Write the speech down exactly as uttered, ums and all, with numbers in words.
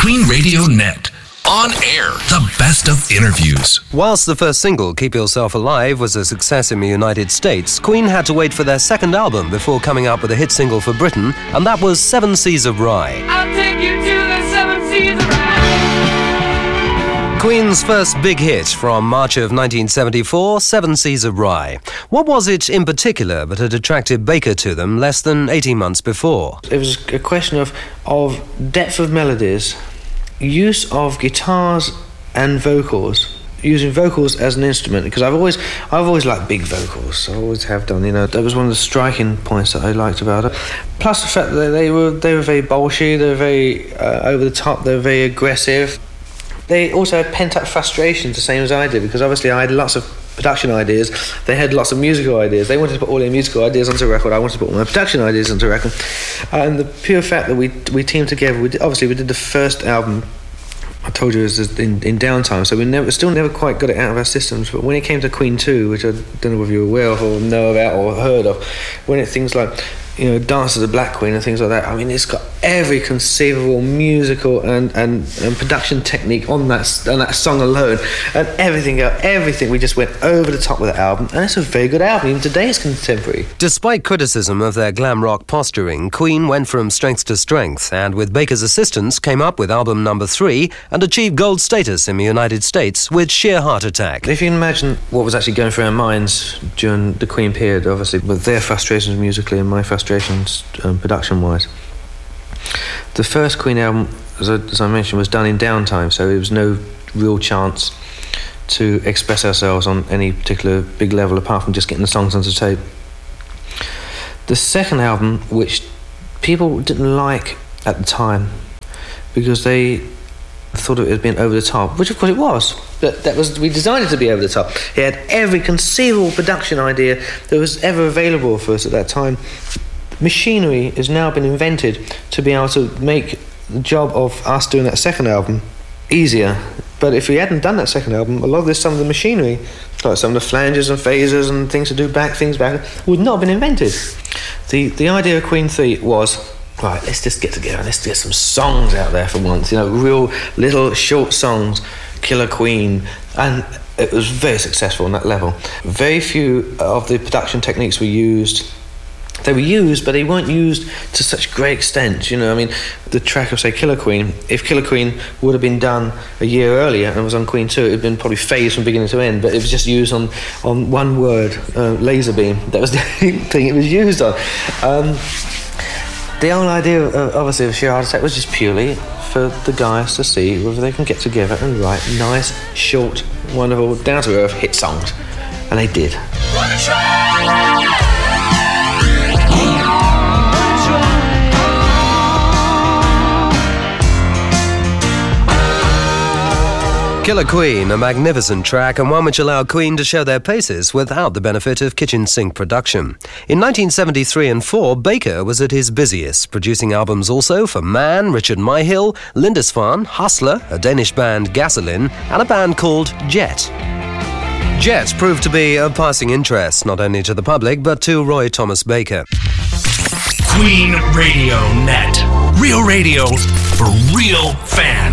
Queen Radio Net. On air, the best of interviews. Whilst the first single, Keep Yourself Alive, was a success in the United States, Queen had to wait for their second album before coming out with a hit single for Britain, and that was Seven Seas of Rhye. I'll take you to the Seven Seas of Rhye. Queen's first big hit from March of nineteen seventy-four, Seven Seas of Rhye. What was it in particular that had attracted Baker to them less than eighteen months before? It was a question of, of depth of melodies, use of guitars and vocals, using vocals as an instrument, because I've always I've always liked big vocals. I always have done, you know. That was one of the striking points that I liked about it. Plus the fact that they were they were very bolshy, they were very uh, over the top, they were very aggressive. They also had pent-up frustrations, the same as I did, because obviously I had lots of production ideas. They had lots of musical ideas. They wanted to put all their musical ideas onto record. I wanted to put all my production ideas onto record. And the pure fact that we we teamed together, we did, obviously we did the first album, I told you, it was in, in downtime, so we never, still never quite got it out of our systems. But when it came to Queen two, which I don't know if you're aware of or know about or heard of, when it things like, you know, Dance of the Black Queen and things like that, I mean, it's got every conceivable musical and, and, and production technique on that on that song alone, and everything else, everything. We just went over the top with the album, and it's a very good album. Even today, it's contemporary. Despite criticism of their glam rock posturing, Queen went from strength to strength, and with Baker's assistance, came up with album number three and achieved gold status in the United States with Sheer Heart Attack. If you imagine what was actually going through our minds during the Queen period, obviously with their frustrations musically and my frustrations um, production-wise. The first Queen album, as I, as I mentioned, was done in downtime, so there was no real chance to express ourselves on any particular big level apart from just getting the songs onto tape. The second album, which people didn't like at the time because they thought it had been over the top, which of course it was, but that was, we designed it to be over the top. It had every conceivable production idea that was ever available for us at that time. Machinery has now been invented to be able to make the job of us doing that second album easier. But if we hadn't done that second album, a lot of this, some of the machinery, like some of the flanges and phasers and things to do back things back, would not have been invented. The the idea of Queen three was, right, let's just get together and let's get some songs out there for once, you know, real little short songs, Killer Queen, and it was very successful on that level. Very few of the production techniques were used. They were used, but they weren't used to such great extent. You know, I mean, the track of, say, Killer Queen, if Killer Queen would have been done a year earlier and was on Queen two, it would have been probably phased from beginning to end, but it was just used on, on one word, uh, laser beam. That was the only thing it was used on. Um, the whole idea, of, obviously, of Sheer Heart Attack was just purely for the guys to see whether they can get together and write nice, short, wonderful, down-to-earth hit songs. And they did. Killer Queen, a magnificent track and one which allowed Queen to show their paces without the benefit of kitchen sink production. In nineteen seventy-three and four, Baker was at his busiest, producing albums also for Man, Richard Myhill, Lindisfarne, Hustler, a Danish band Gasoline, and a band called Jet. Jet proved to be of passing interest not only to the public but to Roy Thomas Baker. Queen Radio Net. Real radio for real fans.